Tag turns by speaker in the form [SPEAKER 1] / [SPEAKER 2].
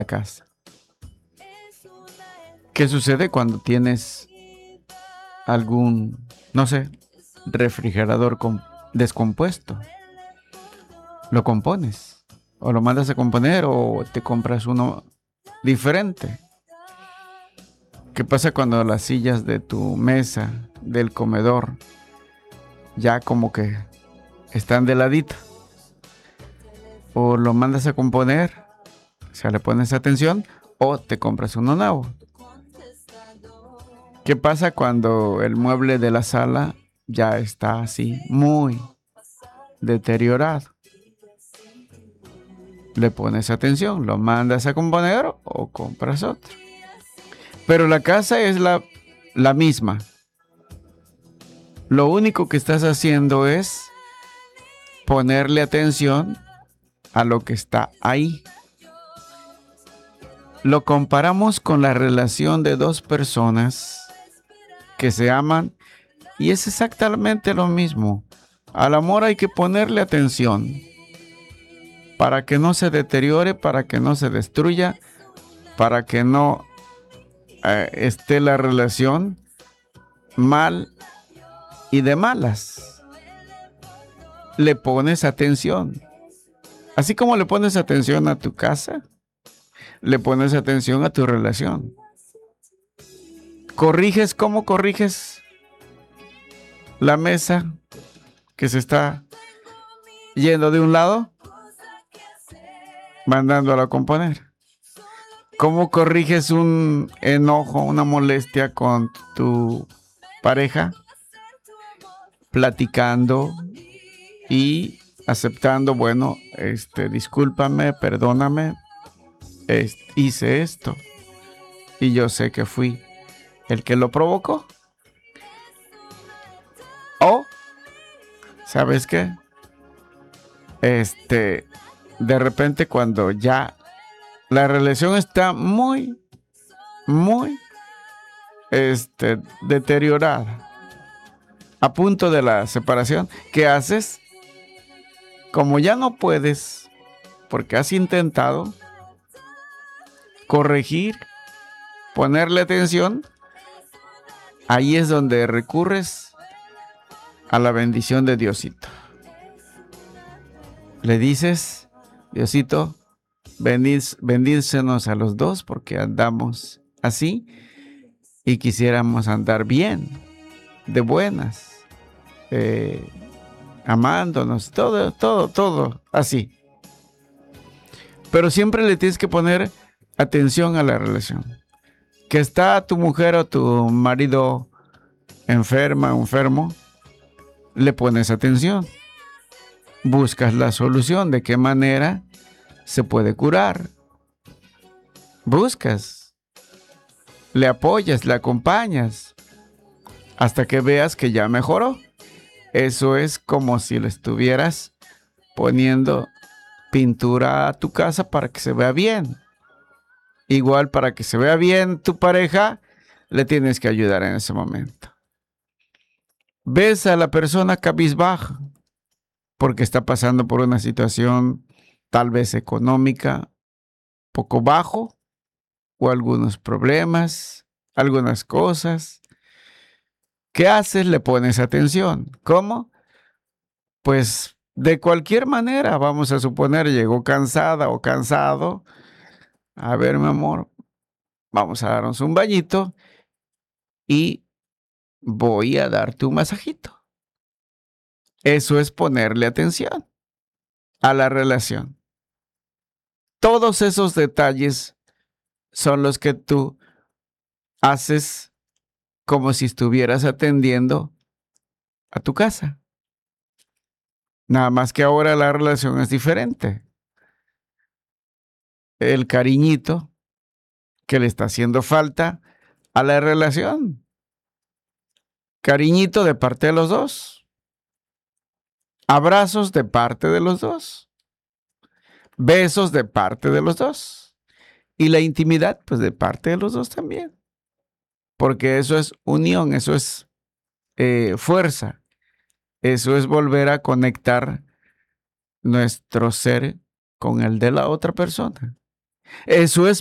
[SPEAKER 1] casa. ¿Qué sucede cuando tienes algún, no sé, refrigerador descompuesto? Lo compones, o lo mandas a componer, o te compras uno diferente. ¿Qué pasa cuando las sillas de tu mesa, del comedor, ya como que están de ladito? O lo mandas a componer, o sea, le pones atención, o te compras uno nuevo. ¿Qué pasa cuando el mueble de la sala ya está así, muy deteriorado? Le pones atención, lo mandas a componer o compras otro. Pero la casa es la misma. Lo único que estás haciendo es ponerle atención a lo que está ahí. Lo comparamos con la relación de dos personas que se aman y es exactamente lo mismo. Al amor hay que ponerle atención para que no se deteriore, para que no se destruya, para que no esté la relación mal y de malas. Le pones atención. Así como le pones atención a tu casa, le pones atención a tu relación. Corriges, ¿cómo corriges la mesa que se está yendo de un lado? Mandándola a componer. ¿Cómo corriges un enojo, una molestia con tu pareja? Platicando y aceptando, bueno, discúlpame, perdóname, hice esto y yo sé que fui el que lo provocó. O, ¿sabes qué? De repente cuando ya la relación está muy, muy, deteriorada, a punto de la separación, ¿qué haces? Como ya no puedes, porque has intentado corregir, ponerle atención, ahí es donde recurres a la bendición de Diosito. Le dices, Diosito, bendícenos a los dos porque andamos así y quisiéramos andar bien, de buenas, amándonos, todo así. Pero siempre le tienes que poner atención a la relación. Que está tu mujer o tu marido enferma o enfermo, le pones atención. Buscas la solución, de qué manera se puede curar. Buscas, le apoyas, le acompañas, hasta que veas que ya mejoró. Eso es como si le estuvieras poniendo pintura a tu casa para que se vea bien. Igual, para que se vea bien tu pareja, le tienes que ayudar en ese momento. Ves a la persona cabizbaja porque está pasando por una situación tal vez económica poco bajo, o algunos problemas, algunas cosas. ¿Qué haces? Le pones atención. ¿Cómo? Pues de cualquier manera, vamos a suponer, llegó cansada o cansado. A ver, mi amor, vamos a darnos un bañito y voy a darte un masajito. Eso es ponerle atención a la relación. Todos esos detalles son los que tú haces como si estuvieras atendiendo a tu casa. Nada más que ahora la relación es diferente. El cariñito que le está haciendo falta a la relación. Cariñito de parte de los dos. Abrazos de parte de los dos. Besos de parte de los dos. Y la intimidad, pues de parte de los dos también. Porque eso es unión, eso es fuerza. Eso es volver a conectar nuestro ser con el de la otra persona. Eso es